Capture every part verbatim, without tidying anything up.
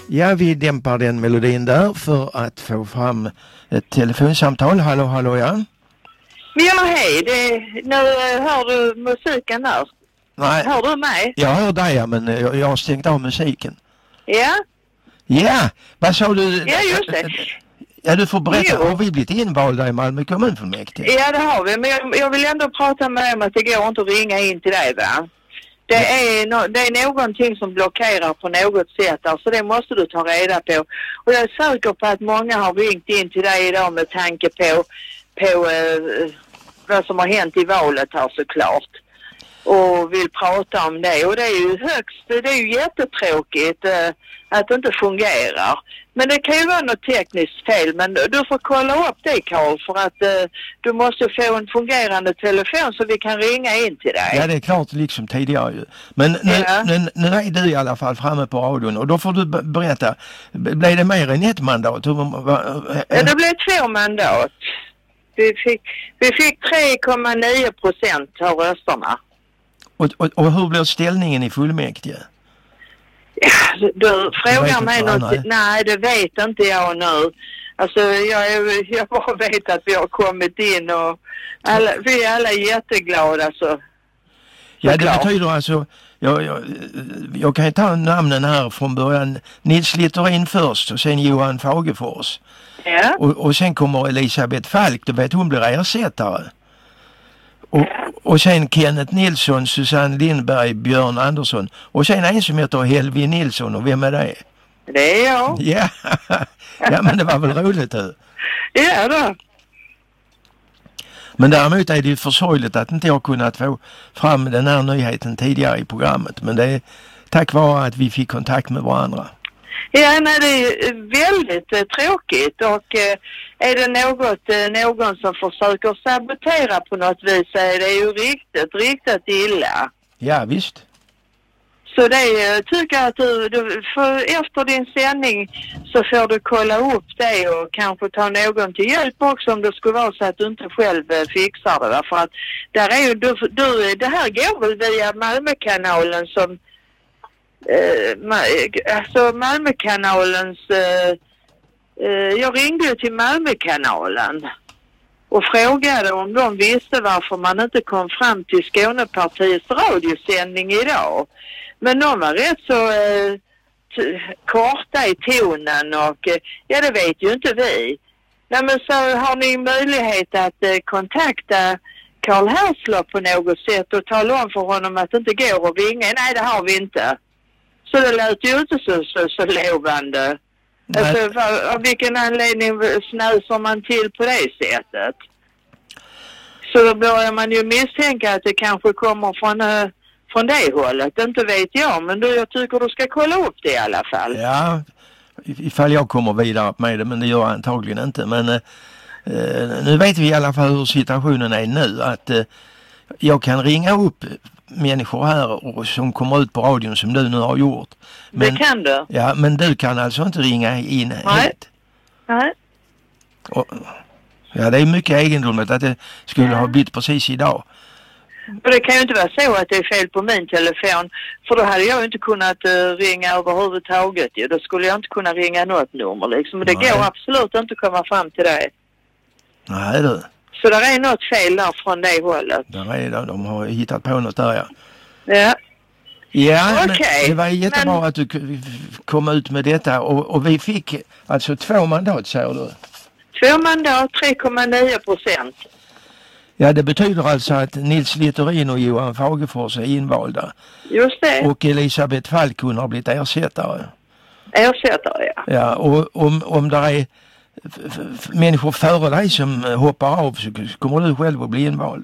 Ja, vi dämpar den melodin där för att få fram ett telefonsamtal. Hallå, hallå, ja. Ja, hej. Det, nu hör du musiken där. Nej. Hör du mig? Jag hör dig, ja, men jag, jag har stängt av musiken. Ja. Ja, vad sa du? Ja, just det. Ja, du får berätta. Jo. Har vi blivit invalda i Malmö kommunfullmäktige? Ja, det har vi. Men jag, jag vill ändå prata med om att det går inte att ringa in till dig, va? Det är, no, det är någonting som blockerar på något sätt. Alltså det måste du ta reda på. Och jag är säker på att många har ringt in till dig idag med tanke på, på eh, vad som har hänt i valet här såklart. Och vill prata om det. Och det är ju högst, det är ju jättetråkigt eh, att det inte fungerar. Men det kan ju vara något tekniskt fel. Men du får kolla upp det, Carl, för att eh, du måste få en fungerande telefon så vi kan ringa in till dig. Ja, det är klart liksom tidigare ju. Men nu, Ja. nu, nu är du i alla fall framme på radion och då får du b- berätta. B- blev det mer än ett mandat? Hur, va, Ja, det blev två mandat. Vi fick, vi fick tre komma nio procent av rösterna. och, och, och hur blir ställningen i fullmäktige? Ja, du frågar mig inte, något. nej. Nej, det vet inte jag nu. Alltså, jag, är, jag bara vet att vi har kommit in och alla, vi är alla jätteglada. Så, Ja, det såklart. betyder alltså, jag, jag, jag kan ju ta namnen här från början. Nils Littorin först och sen Johan Fagefors. Ja. Och, och sen kommer Elisabeth Falk, du vet hon blir ersättare. Och, och sen Kenneth Nilsson, Susanne Lindberg, Björn Andersson. Och sen en som heter Helvi Nilsson, och vem är det? Det är jag. Ja, ja men det var väl roligt du. Ja då. Men däremot är det ju för sorgligt att inte jag kunnat få fram den här nyheten tidigare i programmet. Men det är tack vare att vi fick kontakt med varandra. Ja, nej, det är väldigt eh, tråkigt och eh, är det något, eh, någon som försöker sabotera på något vis så är det ju riktigt, riktigt illa. Ja, visst. Så det eh, tycker jag att du, du för efter din sändning så får du kolla upp det och kanske ta någon till hjälp också om det skulle vara så att du inte själv eh, fixar det. Va? För att där är ju, du, du, det här går väl via Malmökanalen som Uh, ma- alltså Malmökanalens uh, uh, jag ringde ju till Malmökanalen och frågade om de visste varför man inte kom fram till Skånepartiets radiosändning idag. Men de var rätt så uh, t- korta i tonen och uh, ja, det vet ju inte vi. Nej, men så har ni möjlighet att uh, kontakta Karl Herslov på något sätt och tala om för honom att det inte går att ringa. Nej, det har vi inte. Så det lät ju inte så, så, så lovande. Alltså, för, av vilken anledning snösar man till på det sättet? Så då börjar man ju misstänka att det kanske kommer från, uh, från det hållet. Inte vet jag, men då, jag tycker du ska kolla upp det i alla fall. Ja, ifall jag kommer vidare med det, men det gör jag antagligen inte. Men uh, nu vet vi i alla fall hur situationen är nu. Att uh, jag kan ringa upp människor här och som kommer ut på radion som du nu har gjort. Men, det kan du. Ja, men du kan alltså inte ringa in Nej. helt. Nej. Och, ja, det är mycket egendomligt att det skulle ja. ha blivit precis idag. Och det kan ju inte vara så att det är fel på min telefon. För då hade jag inte kunnat uh, ringa överhuvudtaget. Ja. Då skulle jag inte kunna ringa något nummer liksom. Men det Nej. går absolut inte att komma fram till det. Nej du. Så det är något fel där från det hållet. Där är det, de har hittat på något där, ja. Ja. Ja, okay. men det var jättebra men... att du kom ut med detta. Och, och vi fick alltså två mandat, säger du? Två mandat, tre komma nio procent. Ja, det betyder alltså att Nils Littorin och Johan Fagefors är invalda. Just det. Och Elisabeth Falk har blivit ersättare. Ersättare, ja. Ja, och om, om det är f- f- människor före dig som hoppar av så kommer du själv att bli invald.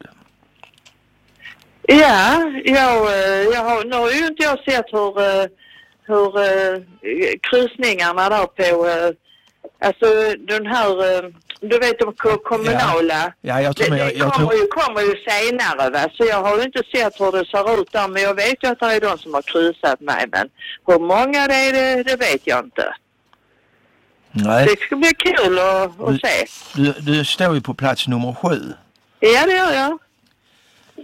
Ja, jag, jag har, nu har ju inte jag sett hur, hur kryssningarna där på, alltså den här, du vet de kommunala, ja, jag tror, det, jag, det jag kommer, tror... ju, kommer ju senare va, så jag har ju inte sett hur det ser ut där, men jag vet ju att det är de som har kryssat mig, men hur många det är det, det vet jag inte. Nej. Det ska bli kul att, att du, se. Du, du står ju på plats nummer sju. Ja, det gör jag.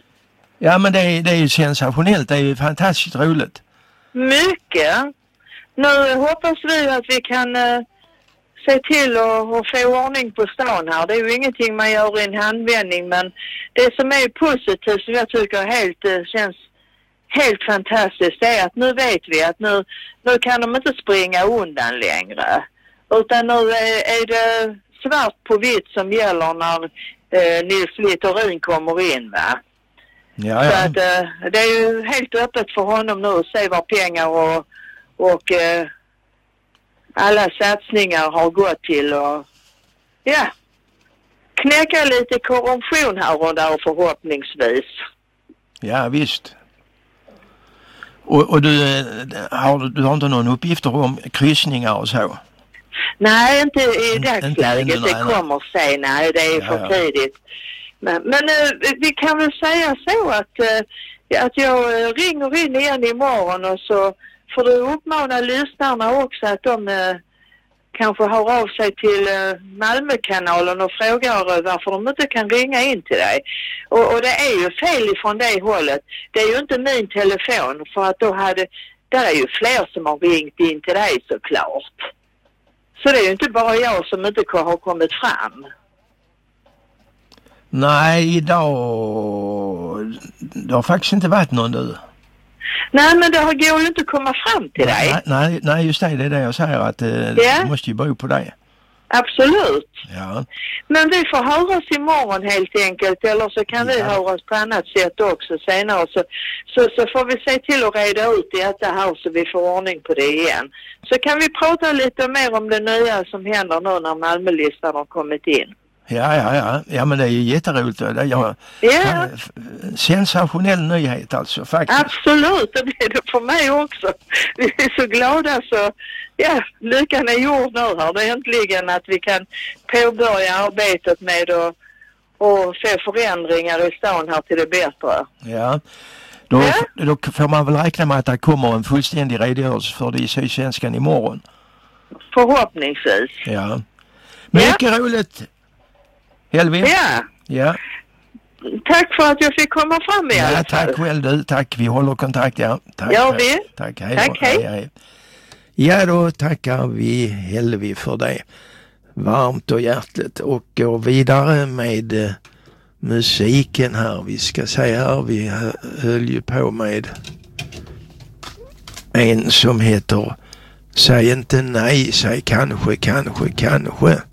Ja, men det är, det är ju sensationellt. Det är ju fantastiskt roligt. Mycket. nu hoppas vi att vi kan uh, se till att få ordning på stan här. Det är ju ingenting man gör i en handvändning, men det som är positivt som jag tycker helt uh, känns helt fantastiskt, det är att nu vet vi att nu, nu kan de inte springa undan längre. Utan nu är, är det svart på vitt som gäller när uh, Nils Littorin kommer in, va? Ja, ja. Så att, uh, det är ju helt öppet för honom nu att se var pengar och, och uh, alla satsningar har gått till och ja, knäcka lite korruption här och där förhoppningsvis. Ja, visst. Och, och du, har, du har inte någon uppgifter om kryssningar och så? Nej, inte i dagsläget. Inte, det kommer sen. Nej, det är ja, för tidigt. Men, men uh, vi kan väl säga så att, uh, att jag ringer in igen imorgon och så får du uppmana lyssnarna också att de uh, kanske hör av sig till uh, Malmökanalen och frågar uh, varför de inte kan ringa in till dig. Och, och det är ju fel ifrån det hållet. Det är ju inte min telefon, för att då hade, där är ju fler som har ringt in till dig såklart. Så det är ju inte bara jag som inte har kommit fram. Nej, idag det har faktiskt inte varit någon du. Nej, men det går ju inte att komma fram till nej, dig. Nej, nej, just det, det är det jag säger, att det yeah. måste ju bero på dig. Absolut. Ja. Men vi får höras imorgon helt enkelt, eller så kan ja. vi höras på annat sätt också senare. Så, så, så får vi se till att reda ut detta här så vi får ordning på det igen. Så kan vi prata lite mer om det nya som händer nu när Malmölistan har kommit in. Ja, ja, ja. Ja, men det är ju jätteroligt. Det jag, ja. Sensationell nyhet alltså, faktiskt. Absolut, det blir det för mig också. Vi är så glada så, ja, lyckan är gjord nu här. Det är äntligen att vi kan påbörja arbetet med att och få förändringar i stan här till det bättre. Ja, då, ja. då får man väl räkna med att det kommer en fullständig redogörelse för det i Sydsvenskan imorgon. Förhoppningsvis. Ja. Mycket ja. roligt. Helvi? Ja. Ja. Tack för att jag fick komma fram i alla ja, fall. Tack själv du. Tack. Vi håller kontakt, ja. Tack. Gör vi. Tack. Hej. Tack, hej. hej, hej. Ja, då tackar vi Helvi för det. Varmt och hjärtligt. Och går vidare med eh, musiken här. Vi ska se här. Vi höll ju på med en som heter Säg inte nej, säg kanske, kanske, kanske.